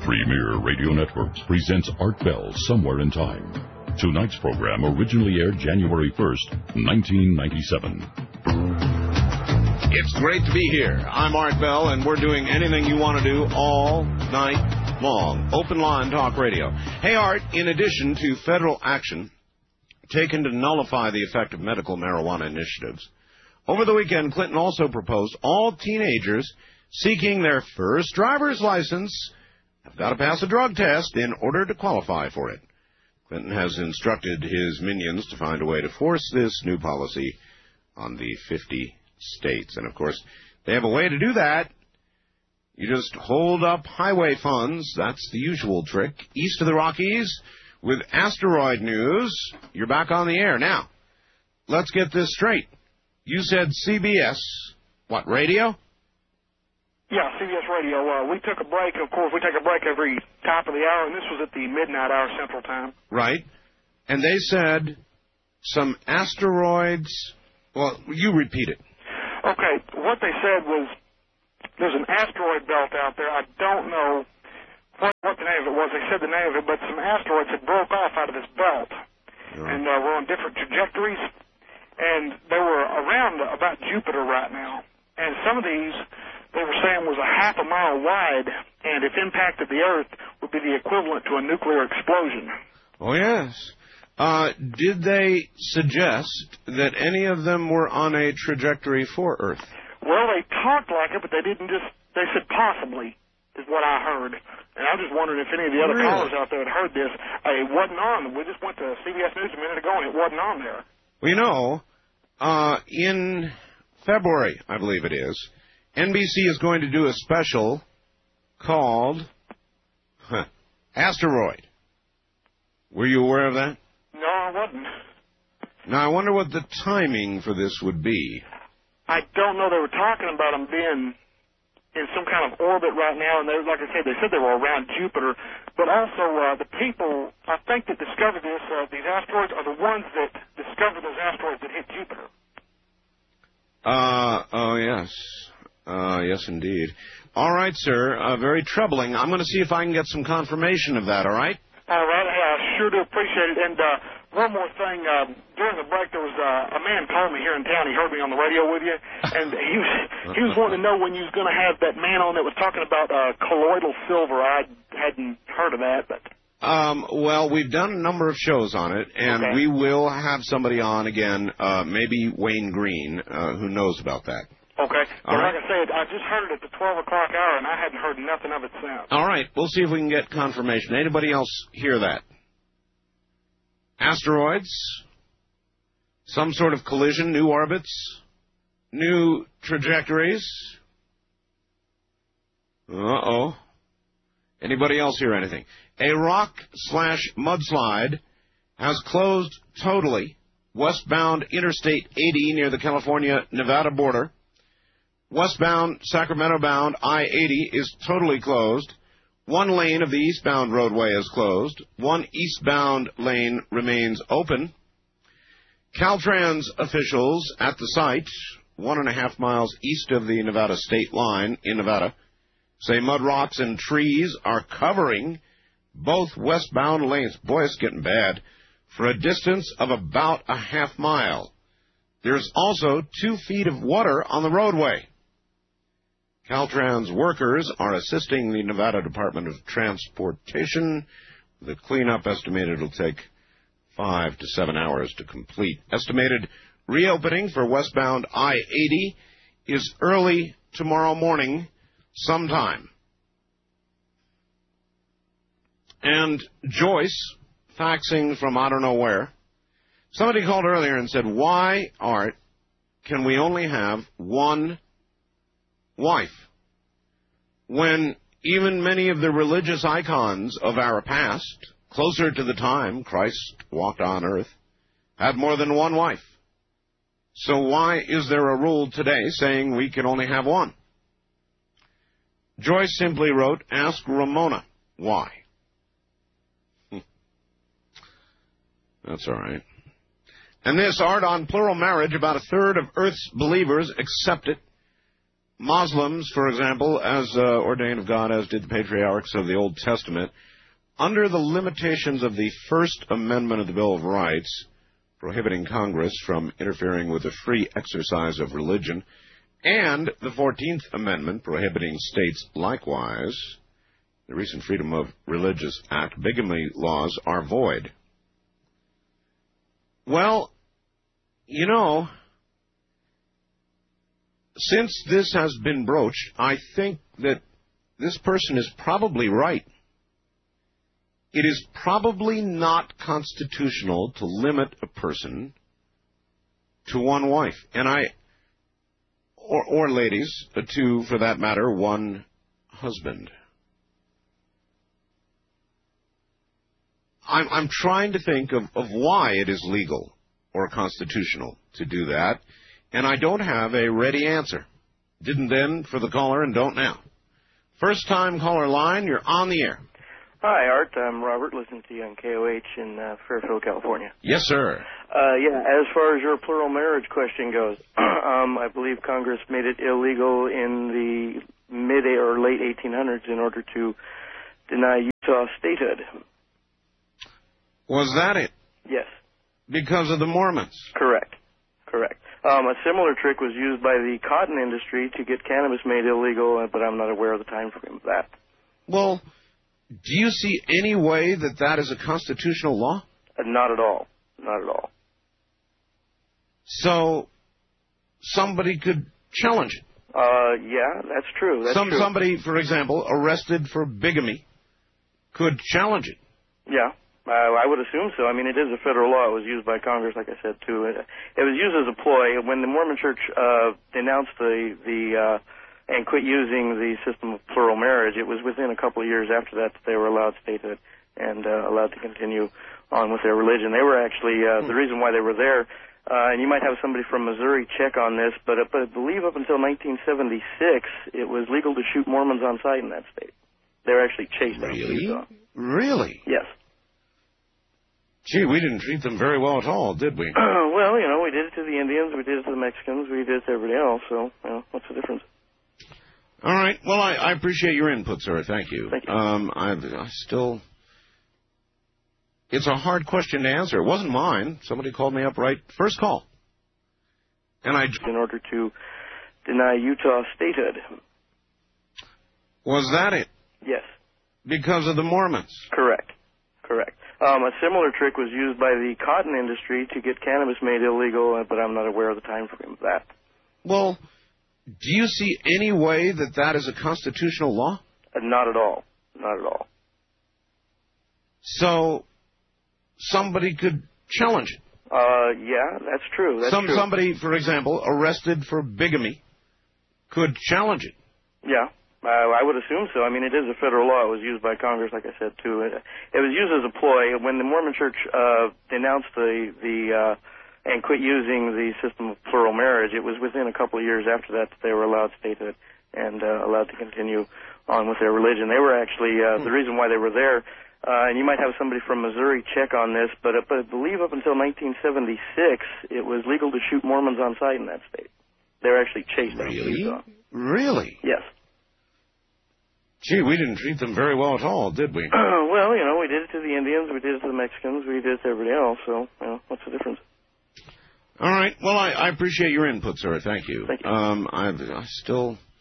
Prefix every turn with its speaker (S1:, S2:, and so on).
S1: Premier Radio Networks presents Art Bell Somewhere in Time. Tonight's program originally aired January 1st, 1997.
S2: It's great to be here. I'm Art Bell, and we're doing anything you want to do all night long. Open line talk radio. Hey, Art, in addition to federal action taken to nullify the effect of medical marijuana initiatives, over the weekend, Clinton also proposed all teenagers seeking their first driver's license have got to pass a drug test in order to qualify for it. Clinton has instructed his minions to find a way to force this new policy on the 50 states. And, of course, they have a way to do that. You just hold up highway funds. That's the usual trick. East of the Rockies with asteroid news. You're back on the air. Now, let's get this straight. You said CBS. What, radio?
S3: Yeah, CBS Radio. We took a break. Of course, we take a break every top of the hour, and this was at the midnight hour Central Time.
S2: Right. And they said some asteroids. Well, you repeat it.
S3: Okay. What they said was there's an asteroid belt out there. I don't know what the name of it was. They said the name of it, but some asteroids had broke off out of this belt, and were on different trajectories, and they were around about Jupiter right now. And some of these, they were saying, was a half a mile wide, and if impacted the Earth, would be the equivalent to a nuclear explosion.
S2: Oh, yes. Did they suggest that any of them were on a trajectory for Earth?
S3: Well, they talked like it, but they didn't just, they said possibly, is what I heard. And I was just wondering if any of the other callers out there had heard this. It wasn't on. We just went to CBS News a minute ago, and it wasn't on there.
S2: Well, you know, in February, I believe it is, NBC is going to do a special called Asteroid. Were you aware of that?
S3: No, I wasn't.
S2: Now, I wonder what the timing for this would be.
S3: I don't know. They were talking about them being in some kind of orbit right now, and like I said, they said they were around Jupiter. But also, the people, I think, that discovered these asteroids are the ones that discovered those asteroids that hit Jupiter.
S2: Oh, yes. Yes, indeed. All right, sir. Very troubling. I'm going to see if I can get some confirmation of that, all right?
S3: All right. I sure do appreciate it. And one more thing. During the break, there was a man called me here in town. He heard me on the radio with you, and he was wanting to know when you was going to have that man on that was talking about colloidal silver. I hadn't heard of that, but...
S2: Well, we've done a number of shows on it, and we will have somebody on again, maybe Wayne Green, who knows about that.
S3: Okay. But like I said, I just heard it at the 12 o'clock hour, and I hadn't heard nothing of it since.
S2: All right. We'll see if we can get confirmation. Anybody else hear that? Asteroids? Some sort of collision? New orbits? New trajectories? Uh-oh. Anybody else hear anything? A rock/mudslide has closed totally westbound Interstate 80 near the California-Nevada border. Westbound, Sacramento-bound I-80 is totally closed. One lane of the eastbound roadway is closed. One eastbound lane remains open. Caltrans officials at the site, 1.5 miles east of the Nevada state line in Nevada, say mud rocks and trees are covering both westbound lanes. Boy, it's getting bad. For a distance of about a half mile. There's also 2 feet of water on the roadway. Caltrans workers are assisting the Nevada Department of Transportation. The cleanup estimated it'll take 5 to 7 hours to complete. Estimated reopening for westbound I-80 is early tomorrow morning sometime. And Joyce, faxing from I don't know where, somebody called earlier and said, why, Art, can we only have one wife when even many of the religious icons of our past, closer to the time Christ walked on earth, had more than one wife? So why is there a rule today saying we can only have one? Joyce simply wrote, ask Ramona why. That's all right. And this, Art, on plural marriage, about a third of Earth's believers accept it. Muslims, for example, as ordained of God, as did the patriarchs of the Old Testament, under the limitations of the First Amendment of the Bill of Rights, prohibiting Congress from interfering with the free exercise of religion, and the 14th Amendment, prohibiting states likewise, the recent Freedom of Religious Act, bigamy laws are void. Well, you know, since this has been broached, I think that this person is probably right. It is probably not constitutional to limit a person to one wife, and or ladies, to, for that matter, one husband. I'm trying to think of why it is legal or constitutional to do that, and I don't have a ready answer. Didn't then for the caller and don't now. First time caller line, you're on the air.
S4: Hi, Art. I'm Robert, listening to you on KOH in Fairfield, California.
S2: Yes, sir.
S4: Yeah, as far as your plural marriage question goes, I believe Congress made it illegal in the mid or late 1800s in order to deny Utah statehood.
S2: Was that it?
S4: Yes.
S2: Because of the Mormons?
S4: Correct. A similar trick was used by the cotton industry to get cannabis made illegal, but I'm not aware of the time frame of that.
S2: Well, do you see any way that that is a constitutional law?
S4: Not at all. Not at all.
S2: So somebody could challenge it?
S4: Yeah, that's true. That's true.
S2: Somebody, for example, arrested for bigamy could challenge it?
S4: Yeah. I would assume so. I mean, it is a federal law. It was used by Congress, like I said, too. It was used as a ploy. When the Mormon Church denounced and quit using the system of plural marriage, it was within a couple of years after that they were allowed statehood and allowed to continue on with their religion. They were actually, the reason why they were there, and you might have somebody from Missouri check on this, but I believe up until 1976, it was legal to shoot Mormons on sight in that state. They were actually chased out of Utah.
S2: Really?
S4: Yes.
S2: Gee, we didn't treat them very well at all, did we?
S4: Well, you know, we did it to the Indians, we did it to the Mexicans, we did it to everybody else, so, you know, what's the difference?
S2: All right. Well, I appreciate your input, sir. Thank you.
S4: Thank you.
S2: I still... It's a hard question to answer. It wasn't mine. Somebody called me up right first call. And
S4: in order to deny Utah statehood.
S2: Was that it?
S4: Yes.
S2: Because of the Mormons?
S4: Correct. A similar trick was used by the cotton industry to get cannabis made illegal, but I'm not aware of the time frame of that.
S2: Well, do you see any way that that is a constitutional law?
S4: Not at all. Not at all.
S2: So somebody could challenge it?
S4: Yeah, that's true. That's true.
S2: Somebody, for example, arrested for bigamy could challenge it?
S4: Yeah. I would assume so. I mean, it is a federal law. It was used by Congress, like I said, too. It was used as a ploy. When the Mormon Church denounced and quit using the system of plural marriage, it was within a couple of years after that they were allowed statehood and allowed to continue on with their religion. They were actually, the reason why they were there, and you might have somebody from Missouri check on this, but I believe up until 1976, it was legal to shoot Mormons on sight in that state. They were actually chased out of Utah.
S2: Really?
S4: Yes.
S2: Gee, we didn't treat them very well at all, did we?
S4: Well, you know, we did it to the Indians, we did it to the Mexicans, we did it to everybody else, so, you know, what's the difference?
S2: All right. Well, I appreciate your input, sir. Thank you.
S4: Thank you.
S2: I still...